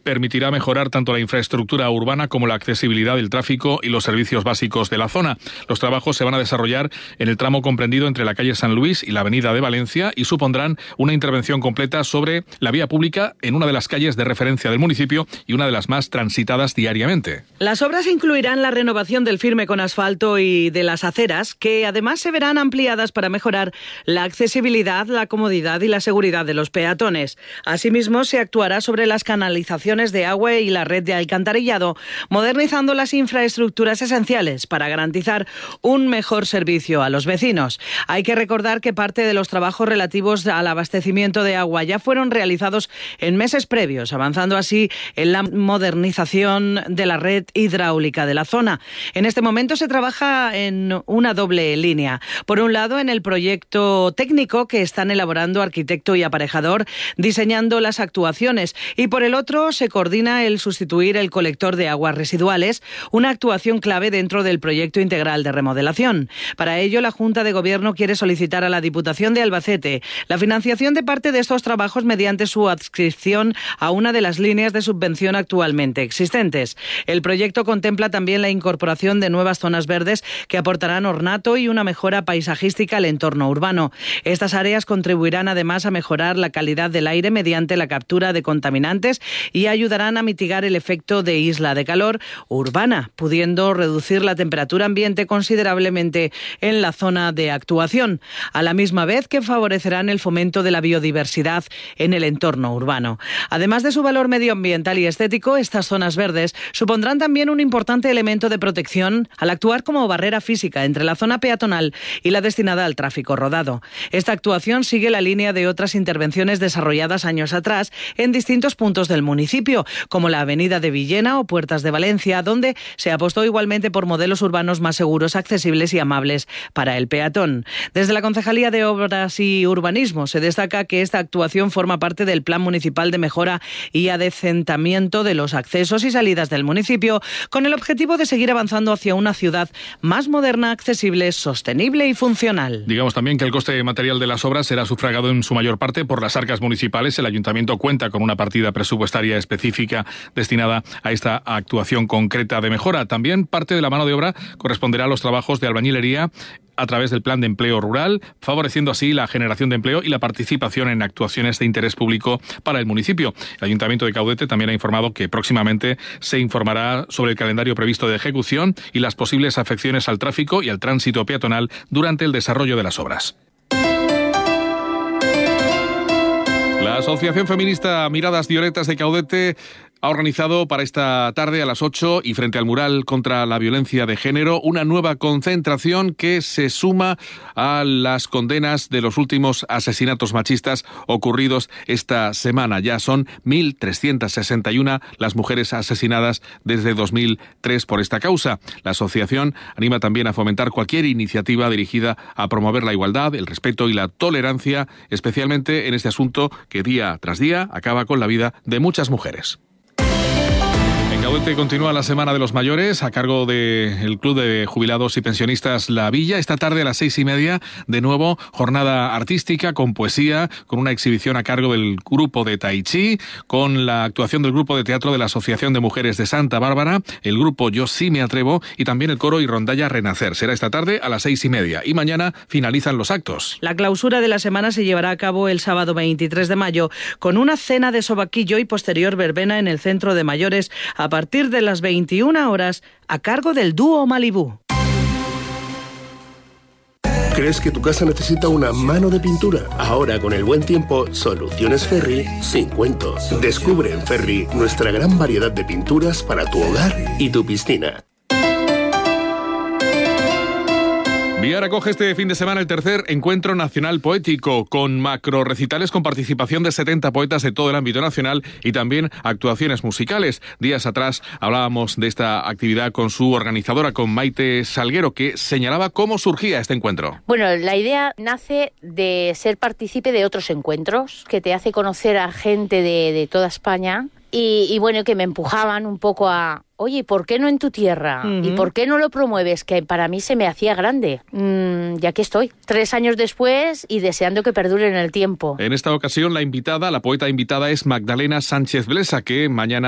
permitirá mejorar tanto la infraestructura urbana como la accesibilidad del tráfico y los servicios básicos de la zona. Los trabajos se van a desarrollar en el tramo comprendido entre la calle San Luis y la avenida de Valencia y supondrán una intervención completa sobre la vía pública en una de las calles de referencia del municipio y una de las más transitadas diariamente. Las obras incluirán la renovación del firme con asfalto y de las aceras, que además se verán ampliadas para mejorar la accesibilidad, la comodidad y la seguridad de los peatones. Asimismo, se actuará sobre las canalizaciones de agua y la red de alcantarillado, modernizando las infraestructuras esenciales para garantizar un mejor servicio a los vecinos. Hay que recordar que parte de los trabajos relativos al abastecimiento de agua ya fueron realizados en meses previos, avanzando así en la modernización de la red hidráulica de la zona. En este momento se trabaja en una doble línea. Por un lado, en el proyecto técnico que están elaborando arquitecto y aparejador, diseñando las actuaciones, y por el otro se coordina el sustituir el colector de aguas residuales, una actuación clave dentro del proyecto integral de remodelación. Para ello, la Junta de Gobierno quiere solicitar a la Diputación de Albacete la financiación de parte de estos trabajos mediante su adscripción a una de las líneas de subvención actualmente existentes. El proyecto contempla también la incorporación de nuevas zonas verdes que aportarán ornato y una mejora paisajística al entorno urbano. Estas áreas contribuirán además a mejorar la calidad del aire mediante la captura de contaminantes y ayudarán a mitigar el efecto de isla de calor urbana, pudiendo reducir la temperatura ambiente considerablemente en la zona de actuación, a la misma vez que favorecerán el fomento de la biodiversidad en el entorno urbano. Además de su valor medioambiental y estético, estas zonas verdes supondrán también un importante elemento de protección al actuar como barrera física entre la zona peatonal y la destinada al tráfico rodado. Esta actuación sigue la línea de otras intervenciones desarrolladas años atrás en distintos puntos del municipio, como la avenida de Villena o Puertas de Valencia, donde se apostó igualmente por modelos urbanos más seguros, accesibles y amables para el peatón. Desde la Concejalía de Obras y Urbanismo se destaca que esta actuación forma parte del Plan Municipal de Mejora y Adecentamiento de los accesos y salidas del municipio, con el objetivo de seguir avanzando hacia una ciudad más moderna, accesible, sostenible y funcional. Digamos también que el coste material de las obras será sufragado en su mayor parte por las arcas municipales. El Ayuntamiento cuenta con una partida presupuestaria específica destinada a esta actuación concreta de mejora. También parte de la mano de obra corresponderá a los trabajos de albañilería a través del Plan de Empleo Rural, favoreciendo así la generación de empleo y la participación en actuaciones de interés público para el municipio. El Ayuntamiento de Caudete también ha informado que próximamente se informará sobre el calendario previsto de ejecución y las posibles afecciones al tráfico y al tránsito peatonal durante el desarrollo de las obras. La Asociación Feminista Miradas Violetas de Caudete ha organizado para esta tarde a las 8 y frente al mural contra la violencia de género una nueva concentración que se suma a las condenas de los últimos asesinatos machistas ocurridos esta semana. Ya son 1.361 las mujeres asesinadas desde 2003 por esta causa. La asociación anima también a fomentar cualquier iniciativa dirigida a promover la igualdad, el respeto y la tolerancia, especialmente en este asunto que día tras día acaba con la vida de muchas mujeres. En Caudete continúa la Semana de los Mayores a cargo del Club de Jubilados y Pensionistas La Villa. Esta tarde a las 6:30, de nuevo, jornada artística con poesía, con una exhibición a cargo del grupo de Tai Chi, con la actuación del grupo de teatro de la Asociación de Mujeres de Santa Bárbara, el grupo Yo Sí Me Atrevo y también el coro y rondalla Renacer. Será esta tarde a las 6:30 y mañana finalizan los actos. La clausura de la semana se llevará a cabo el sábado 23 de mayo con una cena de sobaquillo y posterior verbena en el Centro de Mayores a partir de las 21 horas a cargo del dúo Malibú. ¿Crees que tu casa necesita una mano de pintura? Ahora, con el buen tiempo, Soluciones Ferri sin cuentos. Descubre en Ferri nuestra gran variedad de pinturas para tu hogar y tu piscina. Villar acoge este fin de semana el tercer Encuentro Nacional Poético, con macro recitales con participación de 70 poetas de todo el ámbito nacional y también actuaciones musicales. Días atrás hablábamos de esta actividad con su organizadora, con Maite Salguero, que señalaba cómo surgía este encuentro. Bueno, la idea nace de ser partícipe de otros encuentros, que te hace conocer a gente de toda España y bueno, que me empujaban un poco a... Oye, ¿por qué no en tu tierra? Uh-huh. ¿Y por qué no lo promueves? Que para mí se me hacía grande. Ya que estoy, 3 años después y deseando que perdure en el tiempo. En esta ocasión la poeta invitada es Magdalena Sánchez Blesa, que mañana